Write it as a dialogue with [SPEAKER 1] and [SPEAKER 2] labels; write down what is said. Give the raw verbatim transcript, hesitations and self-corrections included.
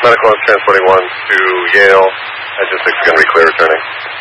[SPEAKER 1] medical is transporting one to Yale. Engine six is going to be clear returning.